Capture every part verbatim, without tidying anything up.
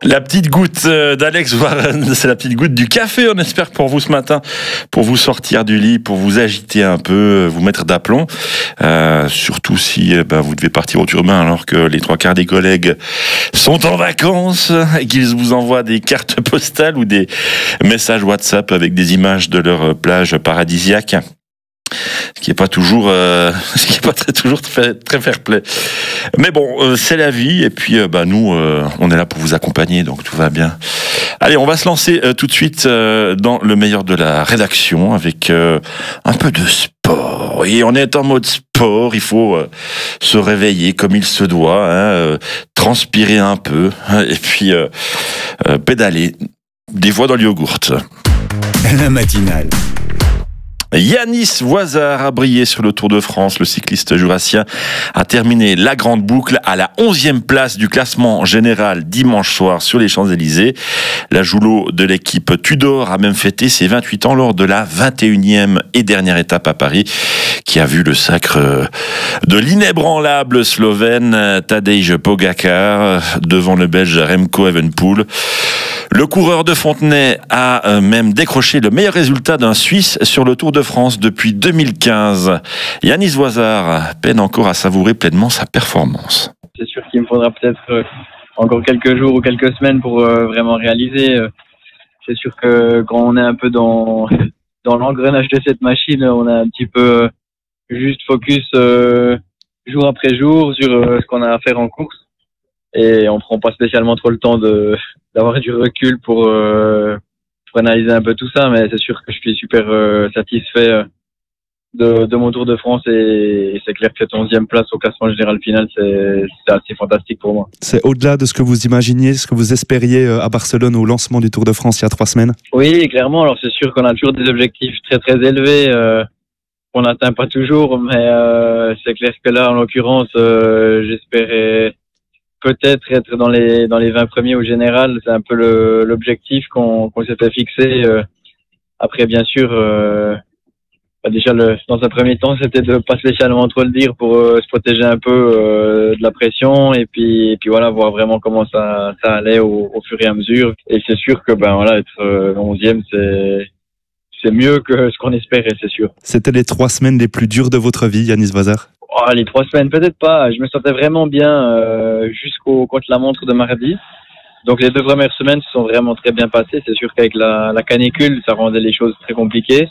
La petite goutte d'Alex Warren, c'est la petite goutte du café, on espère, pour vous ce matin, pour vous sortir du lit, pour vous agiter un peu, vous mettre d'aplomb. Euh, surtout si ben, vous devez partir au turbin alors que les trois quarts des collègues sont en vacances et qu'ils vous envoient des cartes postales ou des messages WhatsApp avec des images de leur plage paradisiaque. Ce qui est pas toujours, euh, ce qui est pas très toujours très, très fair-play. Mais bon, euh, c'est la vie. Et puis, euh, bah nous, euh, on est là pour vous accompagner, donc tout va bien. Allez, on va se lancer euh, tout de suite euh, dans le meilleur de la rédaction avec euh, un peu de sport. Et on est en mode sport. Il faut euh, se réveiller comme il se doit, hein, euh, transpirer un peu, et puis euh, euh, pédaler des fois dans le yogourt. La matinale. Yanis Voisard a brillé sur le Tour de France. Le cycliste jurassien a terminé la grande boucle à la onzième place du classement général dimanche soir sur les Champs-Élysées. La Joulot de l'équipe Tudor a même fêté ses vingt-huit ans lors de la vingt et unième et dernière étape à Paris, qui a vu le sacre de l'inébranlable Slovène Tadej Pogačar devant le Belge Remco Evenepoel. Le coureur de Fontenay a même décroché le meilleur résultat d'un Suisse sur le Tour de France depuis deux mille quinze. Yanis Voisard peine encore à savourer pleinement sa performance. C'est sûr qu'il me faudra peut-être encore quelques jours ou quelques semaines pour vraiment réaliser. C'est sûr que quand on est un peu dans, dans l'engrenage de cette machine, on a un petit peu juste focus jour après jour sur ce qu'on a à faire en course. Et on prend pas spécialement trop le temps de d'avoir du recul pour, euh, pour analyser un peu tout ça, mais c'est sûr que je suis super euh, satisfait de, de mon Tour de France et, et c'est clair que cette onzième place au classement général final, c'est, c'est assez fantastique pour moi. C'est au-delà de ce que vous imaginiez, ce que vous espériez à Barcelone au lancement du Tour de France il y a trois semaines? Oui, clairement. Alors c'est sûr qu'on a toujours des objectifs très très élevés euh, qu'on n'atteint pas toujours, mais euh, c'est clair que là, en l'occurrence, euh, j'espérais peut-être être dans les dans les vingt premiers au général. C'est un peu le, l'objectif qu'on, qu'on s'était fixé. Euh, après, bien sûr, euh, bah déjà le, dans un premier temps, c'était de pas spécialement trop le dire pour euh, se protéger un peu euh, de la pression et puis et puis voilà, voir vraiment comment ça ça allait au, au fur et à mesure. Et c'est sûr que ben voilà, être euh, onzième, c'est c'est mieux que ce qu'on espérait, c'est sûr. C'était les trois semaines les plus dures de votre vie, Yanis Voisard? Oh, les trois semaines, peut-être pas. Je me sentais vraiment bien euh, jusqu'au contre-la-montre de mardi. Donc les deux premières semaines se sont vraiment très bien passées. C'est sûr qu'avec la, la canicule, ça rendait les choses très compliquées.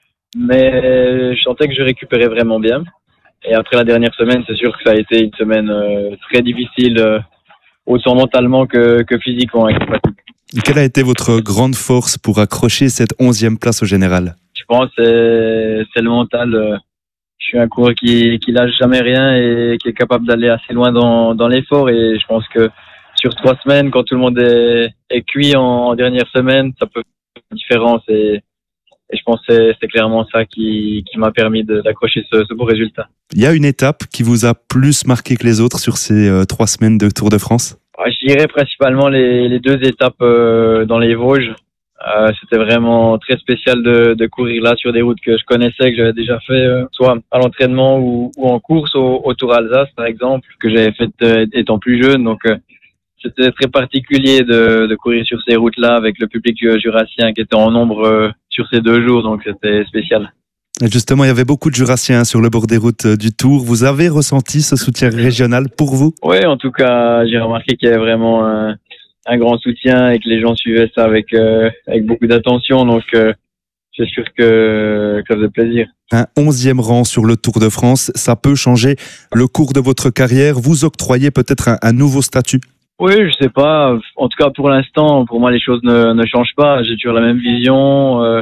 Mais je sentais que je récupérais vraiment bien. Et après la dernière semaine, c'est sûr que ça a été une semaine euh, très difficile, euh, autant mentalement que, que physiquement. Avec la fatigue. Quelle a été votre grande force pour accrocher cette onzième place au général? Je pense que c'est, c'est le mental. Euh, Je suis un coureur qui qui lâche jamais rien et qui est capable d'aller assez loin dans dans l'effort, et je pense que sur trois semaines, quand tout le monde est est cuit en, en dernière semaine, ça peut faire une différence, et et je pense que c'est, c'est clairement ça qui qui m'a permis de, d'accrocher ce, ce beau résultat. Il y a une étape qui vous a plus marqué que les autres sur ces euh, trois semaines de Tour de France? Je dirais principalement les les deux étapes euh, dans les Vosges. Euh, c'était vraiment très spécial de, de courir là sur des routes que je connaissais, que j'avais déjà fait euh, soit à l'entraînement ou, ou en course au, au Tour Alsace par exemple, que j'avais fait euh, étant plus jeune. Donc euh, c'était très particulier de, de courir sur ces routes là avec le public jurassien qui était en nombre euh, sur ces deux jours, donc c'était spécial. Et justement, il y avait beaucoup de jurassiens sur le bord des routes du Tour. Vous avez ressenti ce soutien régional pour vous? Oui, en tout cas, j'ai remarqué qu'il y avait vraiment un un grand soutien et que les gens suivaient ça avec euh, avec beaucoup d'attention, donc euh, c'est sûr que, que ça faisait plaisir. Un onzième rang sur le Tour de France, ça peut changer le cours de votre carrière, vous octroyez peut-être un, un nouveau statut? Oui, je sais pas, en tout cas pour l'instant, pour moi les choses ne, ne changent pas, j'ai toujours la même vision euh,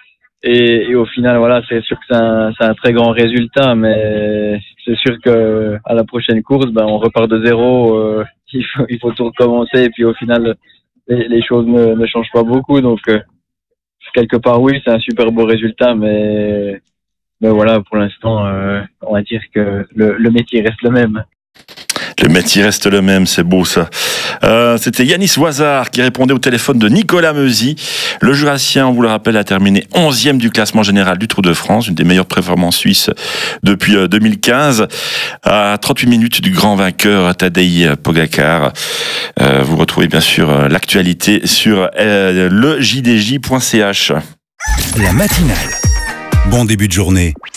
et, et au final voilà, c'est sûr que c'est un, c'est un très grand résultat, mais c'est sûr que à la prochaine course, ben on repart de zéro. Euh, Il faut, il faut tout recommencer, et puis au final les, les choses ne, ne changent pas beaucoup, donc euh, quelque part oui, c'est un super beau résultat, mais, mais voilà, pour l'instant euh, on va dire que le, le métier reste le même. Le métier reste le même, c'est beau ça. Euh, c'était Yanis Voisard qui répondait au téléphone de Nicolas Meuzy. Le Jurassien, on vous le rappelle, a terminé onzième du classement général du Tour de France, une des meilleures performances suisses depuis deux mille quinze, à trente-huit minutes du grand vainqueur Tadej Pogacar. Euh, vous retrouvez bien sûr l'actualité sur euh, le j d j point c h. La matinale. Bon début de journée